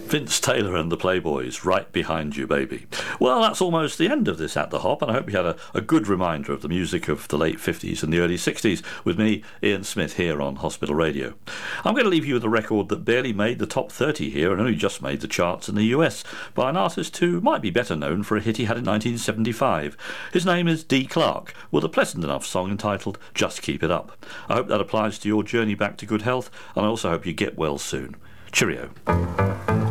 Vince Taylor and the Playboys, Right Behind You, Baby. Well, that's almost the end of this At The Hop, and I hope you had a good reminder of the music of the late 50s and the early 60s with me, Ian Smith, here on Hospital Radio. I'm going to leave you with a record that barely made the top 30 here and only just made the charts in the US by an artist who might be better known for a hit he had in 1975. His name is Dee Clark, with a pleasant enough song entitled Just Keep It Up. I hope that applies to your journey back to good health, and I also hope you get well soon. Cheerio.